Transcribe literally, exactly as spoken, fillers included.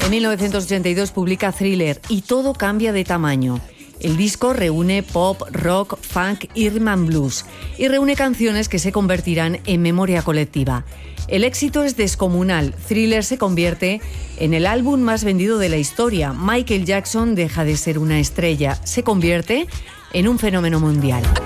En mil novecientos ochenta y dos publica Thriller y todo cambia de tamaño. El disco reúne pop, rock, funk y rhythm and blues y reúne canciones que se convertirán en memoria colectiva. El éxito es descomunal. Thriller se convierte en el álbum más vendido de la historia. Michael Jackson deja de ser una estrella, se convierte en un fenómeno mundial.